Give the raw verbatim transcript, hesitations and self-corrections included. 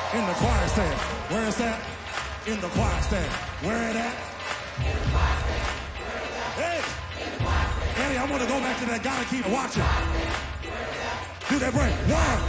In the choir stand. Where is that? In the choir stand. Where it at? Hey! Annie, I want to go back to that guy and keep watching. Do that break. One,